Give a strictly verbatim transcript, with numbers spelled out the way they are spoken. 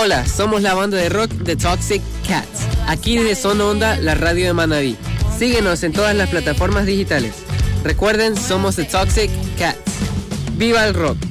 Hola, somos la banda de rock The Toxic Cats, aquí desde Zona Onda, la radio de Manabí. Síguenos en todas las plataformas digitales. Recuerden, somos The Toxic Cats. ¡Viva el rock!